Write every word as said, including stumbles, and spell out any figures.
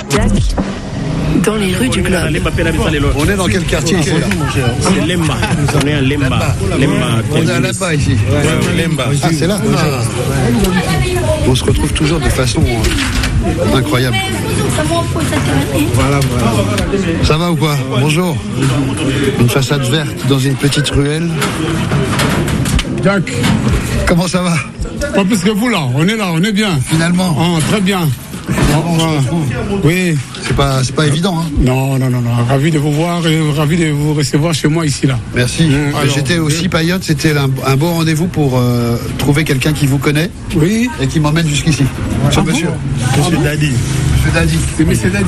Jack, dans les rues du Globe. On est dans quel quartier ici? C'est Lemba. On est à Lemba. Lemba. On est à Lemba ici. Lemba. Ah, c'est là. On se retrouve toujours de façon euh, incroyable. Voilà, voilà. Ça va ou quoi? Bonjour. Une façade verte dans une petite ruelle. Jack, Comment ça va? pas plus que vous là, on est là, on est bien. Finalement, Ah, très bien. Ah, ah, oui, c'est pas, c'est pas évident. Hein. non, non, non, non, ravi de vous voir et ravi de vous recevoir chez moi ici là. Merci. Mmh, alors, J'étais aussi oui. Payotte, c'était un, un beau rendez-vous pour euh, trouver quelqu'un qui vous connaît Oui. et qui m'emmène jusqu'ici. Ce Ah monsieur. bon? Monsieur Dadi. Monsieur Dadi. C'est M. Dadi.